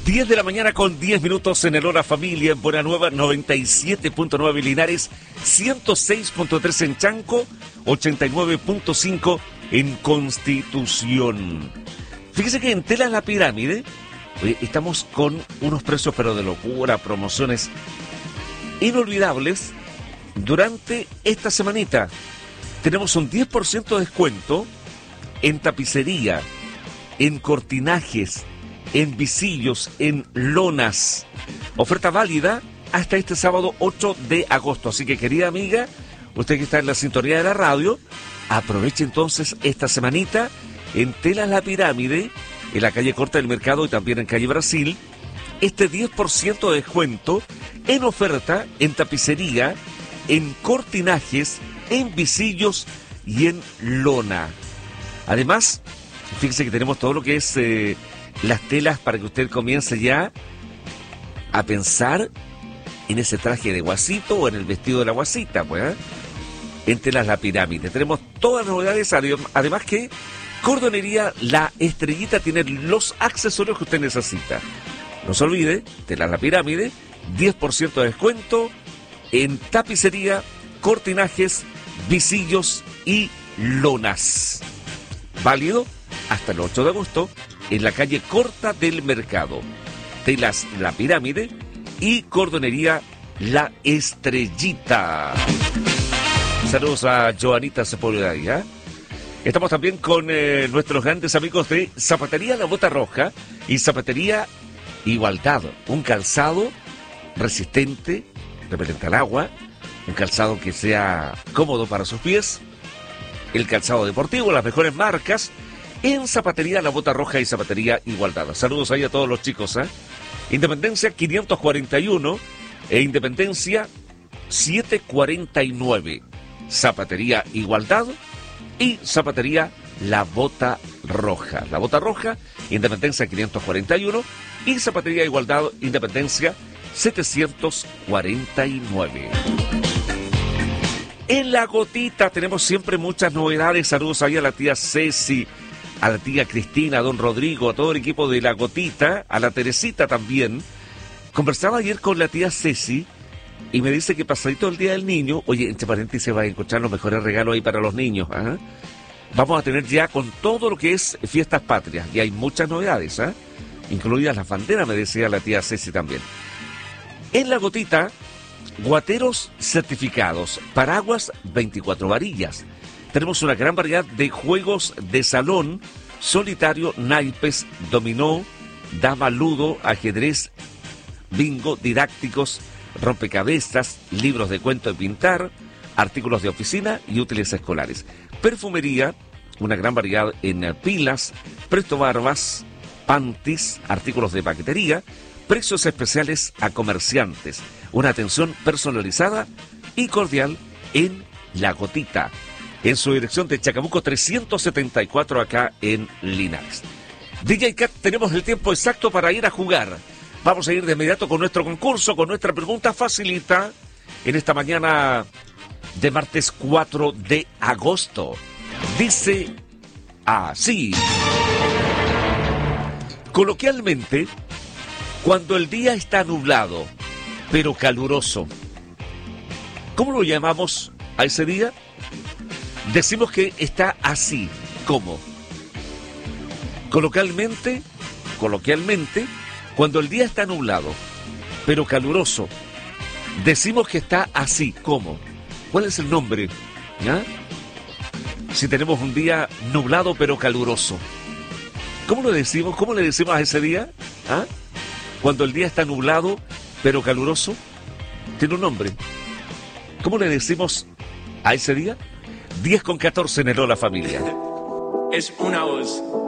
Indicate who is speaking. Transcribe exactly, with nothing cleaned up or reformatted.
Speaker 1: diez de la mañana con diez minutos en el Hora Familia, en Buena Nueva, noventa y siete punto nueve Linares, ciento seis punto tres en Chanco, ochenta y nueve punto cinco en Constitución. Fíjese que en Telas La Pirámide, oye, estamos con unos precios pero de locura, promociones inolvidables durante esta semanita. Tenemos un diez por ciento de descuento en tapicería, en cortinajes, en visillos, en lonas. Oferta válida hasta este sábado ocho de agosto. Así que, querida amiga, usted que está en la sintonía de la radio, aproveche entonces esta semanita en Telas La Pirámide, en la calle Corta del Mercado y también en calle Brasil, este diez por ciento de descuento en oferta en tapicería, en cortinajes, en visillos y en lona. Además, fíjese que tenemos todo lo que es eh, las telas para que usted comience ya a pensar en ese traje de guasito o en el vestido de la guasita, pues, ¿eh? En Telas La Pirámide. Tenemos todas las novedades, además que Cordonería La Estrellita tiene los accesorios que usted necesita. No se olvide, Telas La Pirámide, diez por ciento de descuento en tapicería, cortinajes, visillos y lonas. Válido hasta el ocho de agosto en la calle Corta del Mercado. Telas La Pirámide y Cordonería La Estrellita. Saludos a Joanita Sepúlveda. ¿eh? Estamos también con eh, nuestros grandes amigos de Zapatería La Bota Roja y Zapatería Igualdad. Un calzado resistente, repelente al agua, un calzado que sea cómodo para sus pies, el calzado deportivo, las mejores marcas en Zapatería La Bota Roja y Zapatería Igualdad. Saludos ahí a todos los chicos. ¿eh? Independencia quinientos cuarenta y uno e Independencia setecientos cuarenta y nueve. Zapatería Igualdad y Zapatería La Bota Roja. La Bota Roja, Independencia quinientos cuarenta y uno y Zapatería Igualdad, Independencia setecientos cuarenta y nueve. En La Gotita tenemos siempre muchas novedades. Saludos ahí a la tía Ceci, a la tía Cristina, a don Rodrigo, a todo el equipo de La Gotita, a la Teresita también. Conversaba ayer con la tía Ceci y me dice que pasadito el Día del Niño, oye, entre paréntesis va a encontrar los mejores regalos ahí para los niños. ¿eh? Vamos a tener ya con todo lo que es fiestas patrias y hay muchas novedades, ¿eh? incluidas las banderas, me decía la tía Ceci también. En La Gotita, guateros certificados, paraguas veinticuatro varillas. Tenemos una gran variedad de juegos de salón, solitario, naipes, dominó, dama, ludo, ajedrez, bingo, didácticos, rompecabezas, libros de cuento y pintar, artículos de oficina y útiles escolares. Perfumería, una gran variedad en pilas, presto barbas, panties, artículos de paquetería, precios especiales a comerciantes, una atención personalizada y cordial en La Gotita, en su dirección de Chacabuco trescientos setenta y cuatro acá en Linares. D J Cat, tenemos el tiempo exacto para ir a jugar. Vamos a ir de inmediato con nuestro concurso, con nuestra pregunta facilita en esta mañana de martes cuatro de agosto. Dice así: coloquialmente, cuando el día está nublado, pero caluroso, ¿cómo lo llamamos a ese día? Decimos que está así, ¿cómo? Coloquialmente, coloquialmente, cuando el día está nublado, pero caluroso, decimos que está así, ¿cómo? ¿Cuál es el nombre? ¿Ya? Si tenemos un día nublado, pero caluroso, ¿cómo lo decimos? ¿Cómo le decimos a ese día? ¿Ah? Cuando el día está nublado, pero caluroso, tiene un nombre. ¿Cómo le decimos a ese día? diez con catorce en el Hola Familia.
Speaker 2: Es una voz.